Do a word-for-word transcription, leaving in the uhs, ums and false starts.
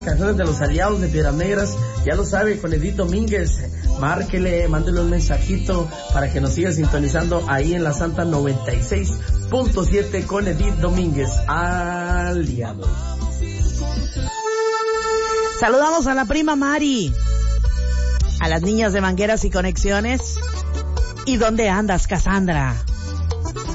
Canciones de los aliados de Piedras Negras, ya lo sabe, con Edith Domínguez. Márquele, mándele un mensajito para que nos siga sintonizando ahí en la Santa noventa y seis punto siete con Edith Domínguez. Aliados. Saludamos a la prima Mari, a las niñas de Mangueras y Conexiones. ¿Y dónde andas, Cassandra?